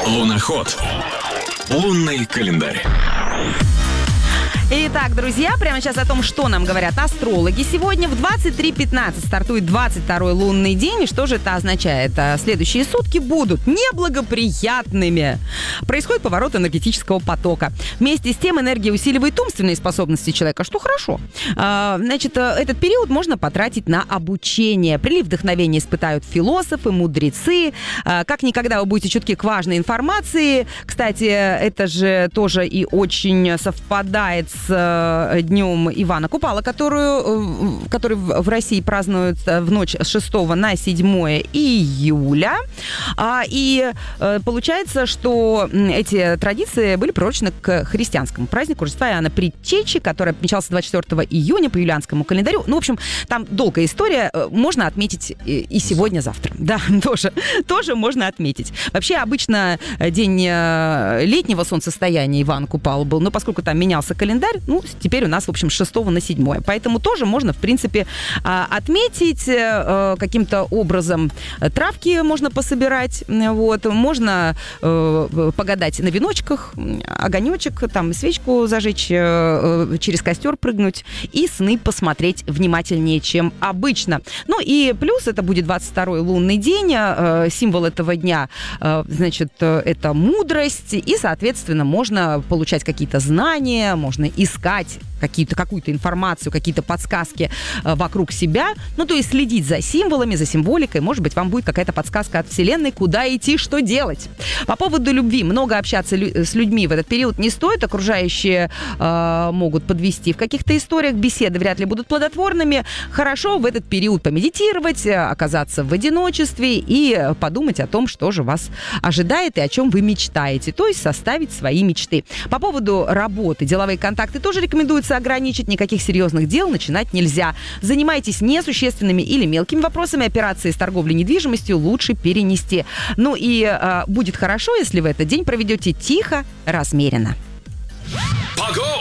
Луноход. Лунный календарь. Итак, друзья, прямо сейчас о том, что нам говорят астрологи. Сегодня в 23:15 стартует 22-й лунный день. И что же это означает? Следующие сутки будут неблагоприятными. Происходит поворот энергетического потока. Вместе с тем энергия усиливает умственные способности человека, что хорошо. Значит, этот период можно потратить на обучение. Прилив вдохновения испытают философы, мудрецы. Как никогда вы будете чутки к важной информации. Кстати, это же тоже и очень совпадает с днем Ивана Купала, который в России празднуют в ночь с 6 на 7 июля. И получается, что эти традиции были приурочены к христианскому празднику Рождества Иоанна Предтечи, который отмечался 24 июня по юлианскому календарю. Ну, в общем, там долгая история. Можно отметить и сегодня-завтра. Да, тоже можно отметить. Вообще, обычно день летнего солнцестояния Иван Купал был, но поскольку там менялся календарь, теперь у нас, в общем, с 6 на 7. Поэтому тоже можно, в принципе, отметить каким-то образом. Травки можно пособирать, можно погадать на веночках, огонечек, там, свечку зажечь, через костер прыгнуть и сны посмотреть внимательнее, чем обычно. Ну и плюс это будет 22-й лунный день. Символ этого дня, значит, это мудрость. И, соответственно, можно получать какие-то знания, можно искать какую-то информацию, какие-то подсказки вокруг себя. То есть следить за символами, за символикой. Может быть, вам будет какая-то подсказка от Вселенной, куда идти, что делать. По поводу любви. Много общаться с людьми в этот период не стоит. Окружающие могут подвести в каких-то историях. Беседы вряд ли будут плодотворными. Хорошо в этот период помедитировать, оказаться в одиночестве и подумать о том, что же вас ожидает и о чем вы мечтаете. То есть составить свои мечты. По поводу работы. Деловые контакты тоже рекомендуется ограничить, никаких серьезных дел начинать нельзя. Занимайтесь несущественными или мелкими вопросами, операции с торговлей недвижимостью лучше перенести. Будет хорошо, если в этот день проведете тихо, размеренно. Погода!